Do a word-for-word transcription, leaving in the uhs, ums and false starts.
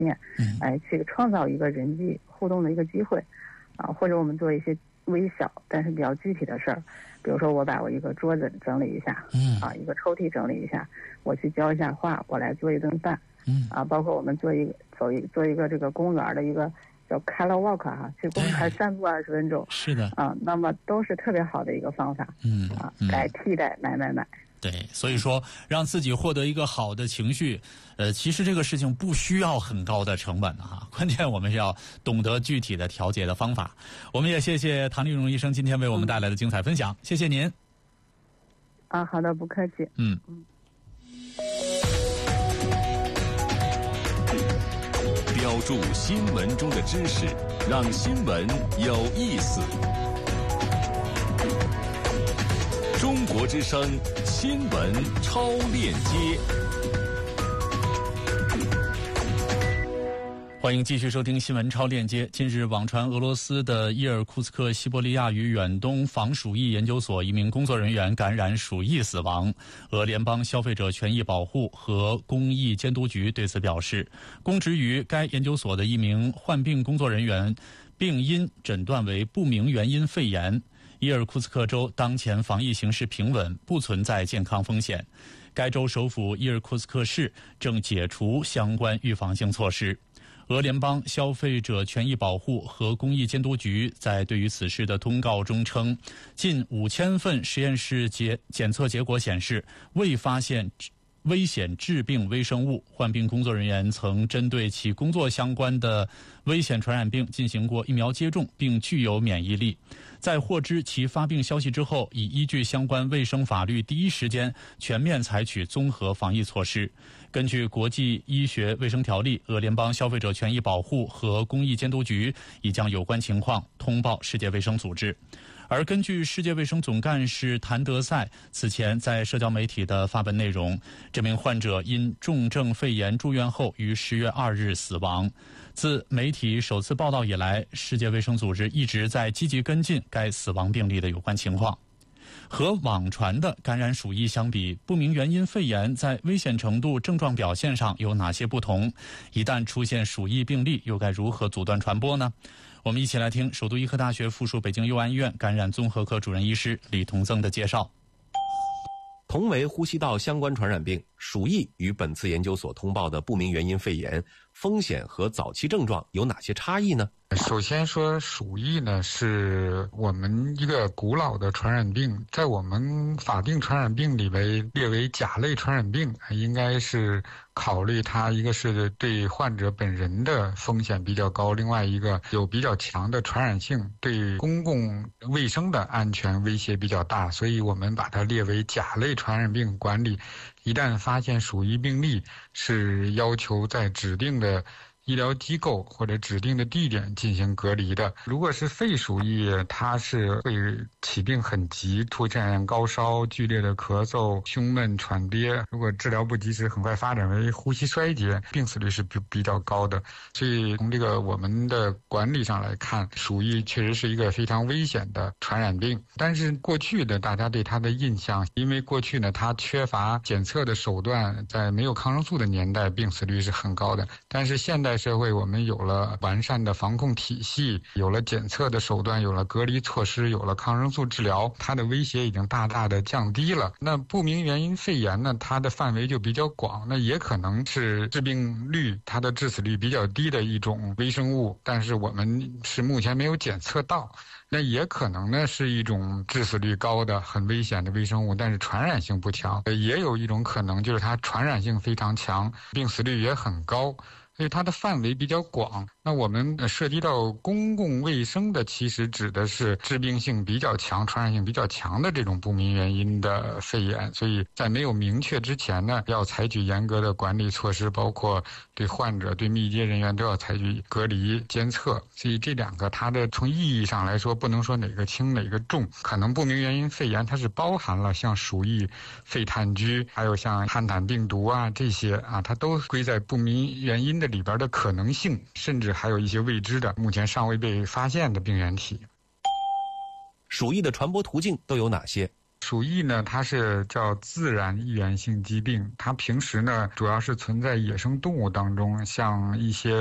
面，来去创造一个人际互动的一个机会，啊，或者我们做一些微小但是比较具体的事儿，比如说我把我一个桌子整理一下， 嗯， 啊，一个抽屉整理一下，我去教一下画，我来做一顿饭， 嗯， 啊，包括我们做一个走一做一个这个公园的一个叫 color walk 哈，去公园散步二十分钟， 是的， 啊，那么都是特别好的一个方法， 嗯啊， 嗯来替代买买买。 对，所以说让自己获得一个好的情绪，呃，其实这个事情不需要很高的成本的哈，关键我们是要懂得具体的调节的方法。我们也谢谢唐丽蓉医生今天为我们带来的精彩分享，嗯、谢谢您。 啊，好的，不客气。 嗯。 嗯。 标注新闻中的知识，让新闻有意思。中国之声新闻超链接， 欢迎继续收听新闻超链接。近日，网传俄罗斯的伊尔库茨克西伯利亚与远东防鼠疫研究所一名工作人员感染鼠疫死亡。俄联邦消费者权益保护和公益监督局对此表示，公职于该研究所的一名患病工作人员病因诊断为不明原因肺炎。伊尔库茨克州当前防疫形势平稳，不存在健康风险。该州首府伊尔库茨克市正解除相关预防性措施。俄联邦消费者权益保护和公益监督局在对于此事的通告中称，近五千份实验室检检测结果显示，未发现危险致病微生物。患病工作人员曾针对其工作相关的危险传染病进行过疫苗接种，并具有免疫力。在获知其发病消息之后，已依据相关卫生法律第一时间全面采取综合防疫措施。根据国际医学卫生条例，俄联邦消费者权益保护和公益监督局已将有关情况通报世界卫生组织。而根据世界卫生总干事谭德赛此前在社交媒体的发文内容，这名患者因重症肺炎住院后于十月二日死亡。自媒体首次报道以来，世界卫生组织一直在积极跟进该死亡病例的有关情况。和网传的感染鼠疫相比，不明原因肺炎在危险程度、症状表现上有哪些不同？一旦出现鼠疫病例，又该如何阻断传播呢？我们一起来听首都医科大学附属北京佑安医院感染综合科主任医师李同增的介绍。 同为呼吸道相关传染病，鼠疫与本次研究所通报的不明原因肺炎风险和早期症状有哪些差异呢？ 首先说，鼠疫呢是我们一个古老的传染病，在我们法定传染病里为列为甲类传染病，应该是考虑它一个是对患者本人的风险比较高，另外一个有比较强的传染性，对公共卫生的安全威胁比较大，所以我们把它列为甲类传染病管理。一旦发现鼠疫病例，是要求在指定的医疗机构或者指定的地点进行隔离的。如果是肺鼠疫，它是会起病很急，出现高烧、剧烈的咳嗽、胸闷、喘憋，如果治疗不及时，很快发展为呼吸衰竭，病死率是比比较高的。所以从这个我们的管理上来看，鼠疫确实是一个非常危险的传染病。但是过去的大家对它的印象，因为过去呢它缺乏检测的手段，在没有抗生素的年代，病死率是很高的。但是现代社会我们有了完善的防控体系，有了检测的手段，有了隔离措施，有了抗生素治疗，它的威胁已经大大的降低了。那不明原因肺炎呢，它的范围就比较广，那也可能是致病率它的致死率比较低的一种微生物，但是我们是目前没有检测到。那也可能呢是一种致死率高的很危险的微生物，但是传染性不强。也有一种可能就是它传染性非常强，病死率也很高，所以它的范围比较广。那我们涉及到公共卫生的，其实指的是致病性比较强、传染性比较强的这种不明原因的肺炎。所以在没有明确之前呢，要采取严格的管理措施，包括对患者、对密接人员都要采取隔离监测。所以这两个它的从意义上来说，不能说哪个轻哪个重。可能不明原因肺炎它是包含了像鼠疫、肺炭疽，还有像汉坦病毒啊这些啊，它都归在不明原因的里边的可能性，甚至还有一些未知的、目前尚未被发现的病原体。 鼠疫的传播途径都有哪些？ 鼠疫呢，它是叫自然易源性疾病，它平时呢主要是存在野生动物当中，像一些